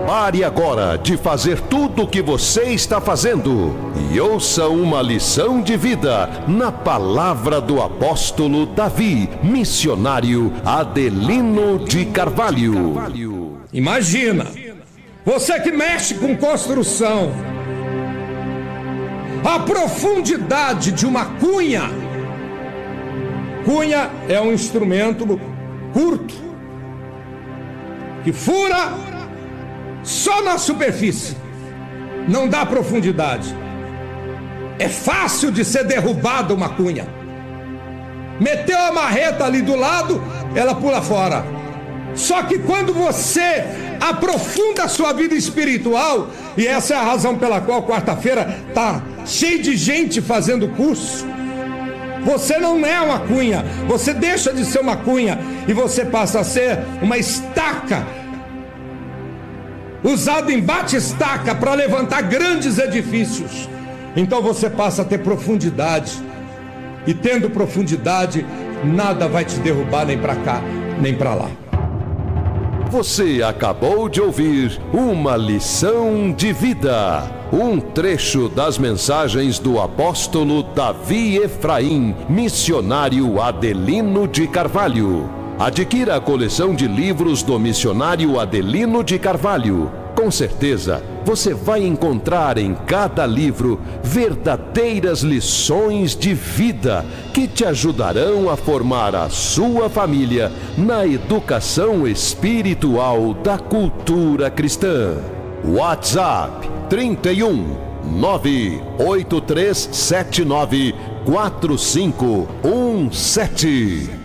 Pare agora de fazer tudo o que você está fazendo e ouça uma lição de vida na palavra do apóstolo Davi, missionário Adelino de Carvalho. Imagina, você que mexe com construção, a profundidade de uma cunha. Cunha é um instrumento curto que fura só na superfície, não dá profundidade. É fácil de ser derrubada uma cunha. Meteu a marreta ali do lado, ela pula fora. Só que quando você aprofunda a sua vida espiritual, e essa é a razão pela qual quarta-feira está cheio de gente fazendo curso, você não é uma cunha, você deixa de ser uma cunha e você passa a ser uma estaca, usado em bate-estaca para levantar grandes edifícios. Então você passa a ter profundidade, e tendo profundidade, nada vai te derrubar nem para cá, nem para lá. Você acabou de ouvir uma lição de vida, um trecho das mensagens do apóstolo Davi Efraim, missionário Adelino de Carvalho. Adquira a coleção de livros do missionário Adelino de Carvalho. Com certeza, você vai encontrar em cada livro verdadeiras lições de vida que te ajudarão a formar a sua família na educação espiritual da cultura cristã. WhatsApp 31 98379 4517.